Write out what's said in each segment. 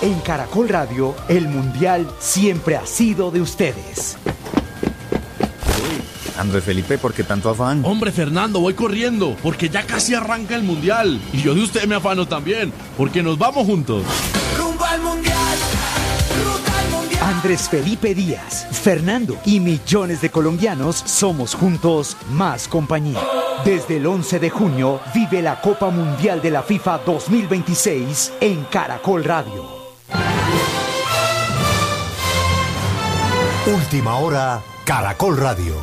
En Caracol Radio, el Mundial siempre ha sido de ustedes. Andrés Felipe, ¿por qué tanto afán? Hombre, Fernando, voy corriendo, porque ya casi arranca el Mundial. Y yo de usted me afano también, porque nos vamos juntos. ¡Rumbo al Mundial! ¡Ruta al Mundial! Andrés Felipe Díaz, Fernando y millones de colombianos somos juntos más compañía. Desde el 11 de junio, vive la Copa Mundial de la FIFA 2026 en Caracol Radio. Última hora, Caracol Radio.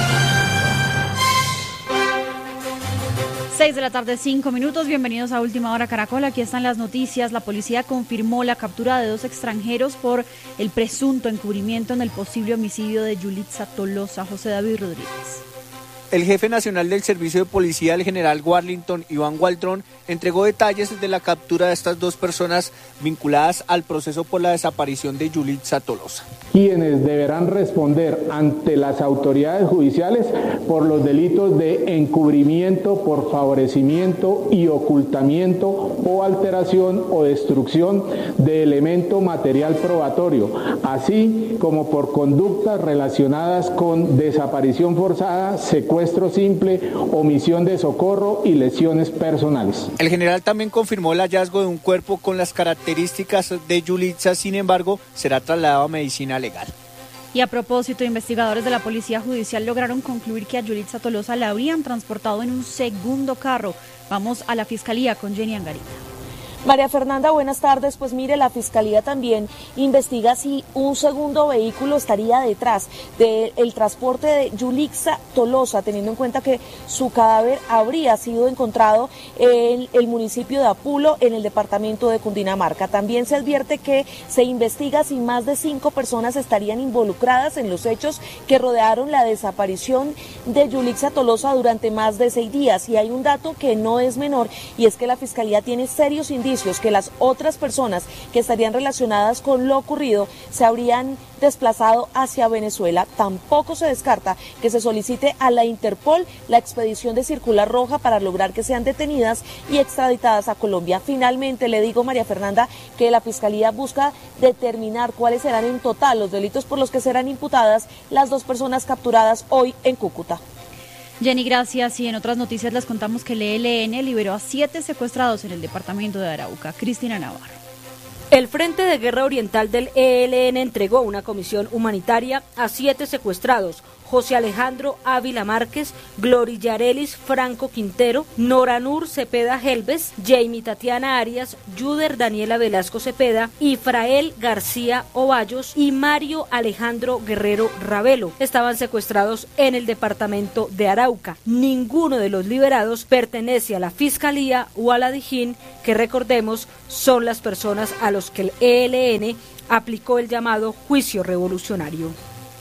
6 de la tarde, 5 minutos. Bienvenidos a Última Hora Caracol. Aquí están las noticias. La policía confirmó la captura de 2 extranjeros por el presunto encubrimiento en el posible homicidio de Yulitza Tolosa. José David Rodríguez. El jefe nacional del Servicio de Policía, el general Warlington Iván Waltrón, entregó detalles de la captura de estas 2 personas vinculadas al proceso por la desaparición de Yulitza Tolosa. Quienes deberán responder ante las autoridades judiciales por los delitos de encubrimiento por favorecimiento y ocultamiento o alteración o destrucción de elemento material probatorio, así como por conductas relacionadas con desaparición forzada, secuestro simple, omisión de socorro y lesiones personales. El general también confirmó el hallazgo de un cuerpo con las características de Yulitza, sin embargo, será trasladado a medicina legal. Y a propósito, investigadores de la Policía Judicial lograron concluir que a Yulitza Tolosa la habrían transportado en un segundo carro. Vamos a la Fiscalía con Jenny Angarita. María Fernanda, buenas tardes. Pues mire, la Fiscalía también investiga si un segundo vehículo estaría detrás del transporte de Yulitza Tolosa, teniendo en cuenta que su cadáver habría sido encontrado en el municipio de Apulo, en el departamento de Cundinamarca. También se advierte que se investiga si más de 5 personas estarían involucradas en los hechos que rodearon la desaparición de Yulitza Tolosa durante más de 6 días. Y hay un dato que no es menor, y es que la Fiscalía tiene serios indicios que las otras personas que estarían relacionadas con lo ocurrido se habrían desplazado hacia Venezuela. Tampoco se descarta que se solicite a la Interpol la expedición de circular roja para lograr que sean detenidas y extraditadas a Colombia. Finalmente, le digo, María Fernanda, que la Fiscalía busca determinar cuáles serán en total los delitos por los que serán imputadas las 2 personas capturadas hoy en Cúcuta. Jenny, gracias. Y en otras noticias les contamos que el ELN liberó a 7 secuestrados en el departamento de Arauca. Cristina Navarro. El Frente de Guerra Oriental del ELN entregó una comisión humanitaria a 7 secuestrados: José Alejandro Ávila Márquez, Glory Yarelis Franco Quintero, Noranur Cepeda Helves, Jamie Tatiana Arias, Yuder Daniela Velasco Cepeda, Ifrael García Ovallos y Mario Alejandro Guerrero Ravelo. Estaban secuestrados en el departamento de Arauca. Ninguno de los liberados pertenece a la Fiscalía o a la Dijín, que recordemos son las personas a los que el ELN aplicó el llamado juicio revolucionario.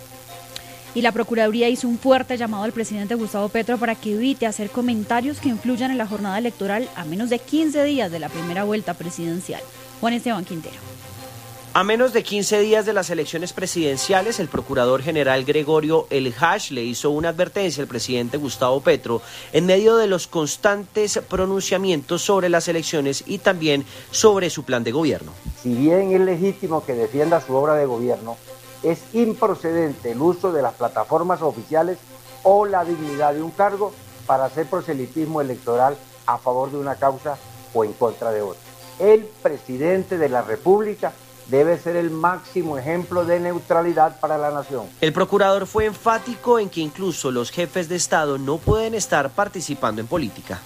Y la Procuraduría hizo un fuerte llamado al presidente Gustavo Petro para que evite hacer comentarios que influyan en la jornada electoral a menos de 15 días de la primera vuelta presidencial. Juan Esteban Quintero. A menos de 15 días de las elecciones presidenciales, el procurador general Gregorio El Hash le hizo una advertencia al presidente Gustavo Petro en medio de los constantes pronunciamientos sobre las elecciones y también sobre su plan de gobierno. Si bien es legítimo que defienda su obra de gobierno, es improcedente el uso de las plataformas oficiales o la dignidad de un cargo para hacer proselitismo electoral a favor de una causa o en contra de otra. El presidente de la República debe ser el máximo ejemplo de neutralidad para la nación. El procurador fue enfático en que incluso los jefes de Estado no pueden estar participando en política.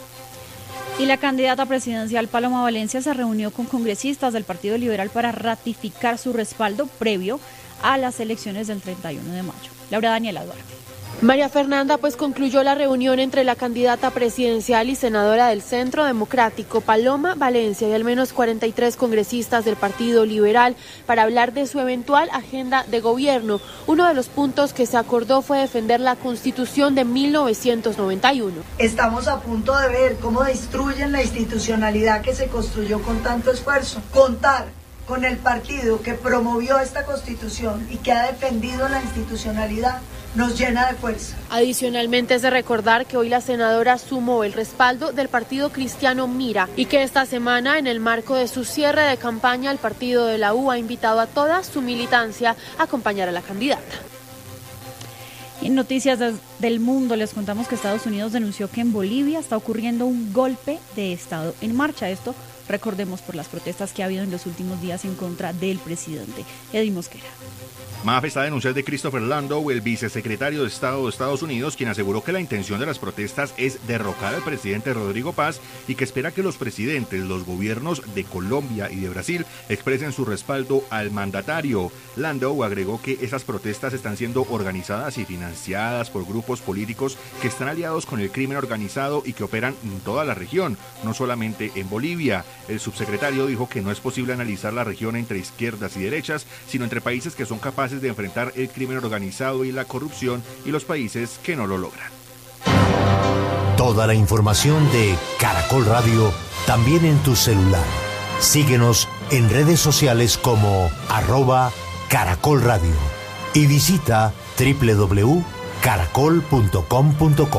Y la candidata presidencial Paloma Valencia se reunió con congresistas del Partido Liberal para ratificar su respaldo previo a las elecciones del 31 de mayo. Laura Daniela Duarte. María Fernanda, pues concluyó la reunión entre la candidata presidencial y senadora del Centro Democrático, Paloma Valencia, y al menos 43 congresistas del Partido Liberal para hablar de su eventual agenda de gobierno. Uno de los puntos que se acordó fue defender la Constitución de 1991. Estamos a punto de ver cómo destruyen la institucionalidad que se construyó con tanto esfuerzo. Contar con el partido que promovió esta Constitución y que ha defendido la institucionalidad nos llena de fuerza. Adicionalmente es de recordar que hoy la senadora sumó el respaldo del partido cristiano Mira y que esta semana, en el marco de su cierre de campaña, el partido de la U ha invitado a toda su militancia a acompañar a la candidata. En noticias del mundo les contamos que Estados Unidos denunció que en Bolivia está ocurriendo un golpe de Estado en marcha. Esto, recordemos, por las protestas que ha habido en los últimos días en contra del presidente. Edwin Mosquera. Más está denuncias de Christopher Landau, el vicesecretario de Estado de Estados Unidos, quien aseguró que la intención de las protestas es derrocar al presidente Rodrigo Paz y que espera que los presidentes, los gobiernos de Colombia y de Brasil expresen su respaldo al mandatario. Landau agregó que esas protestas están siendo organizadas y financiadas por grupos políticos que están aliados con el crimen organizado y que operan en toda la región, no solamente en Bolivia. El subsecretario dijo que no es posible analizar la región entre izquierdas y derechas, sino entre países que son capaces de enfrentar el crimen organizado y la corrupción y los países que no lo logran. Toda la información de Caracol Radio también en tu celular. Síguenos en redes sociales como @Caracol Radio y visita www.caracol.com.co.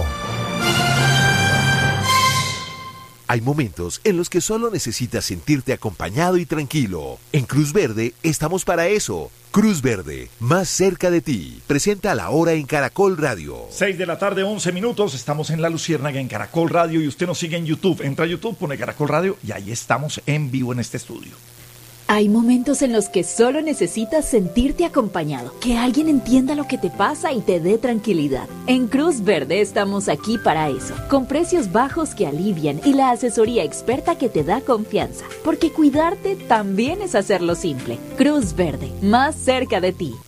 Hay momentos en los que solo necesitas sentirte acompañado y tranquilo. En Cruz Verde estamos para eso. Cruz Verde, más cerca de ti. Presenta La Hora en Caracol Radio. 6 de la tarde, 11 minutos. Estamos en La Luciérnaga en Caracol Radio y usted nos sigue en YouTube. Entra a YouTube, pone Caracol Radio y ahí estamos en vivo en este estudio. Hay momentos en los que solo necesitas sentirte acompañado, que alguien entienda lo que te pasa y te dé tranquilidad. En Cruz Verde estamos aquí para eso, con precios bajos que alivian y la asesoría experta que te da confianza, porque cuidarte también es hacerlo simple. Cruz Verde, más cerca de ti.